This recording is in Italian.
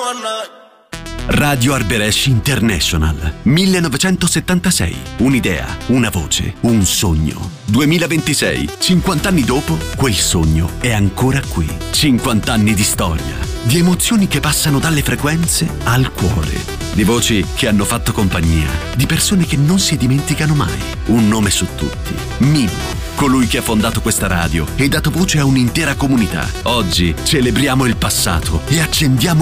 Radio Arberesh International 1976. Un'idea, una voce, un sogno. 2026, 50 anni dopo, quel sogno è ancora qui. 50 anni di storia, di emozioni che passano dalle frequenze al cuore, di voci che hanno fatto compagnia, di persone che non si dimenticano mai. Un nome su tutti: Mimmo, colui che ha fondato questa radio e dato voce a un'intera comunità. Oggi celebriamo il passato e accendiamo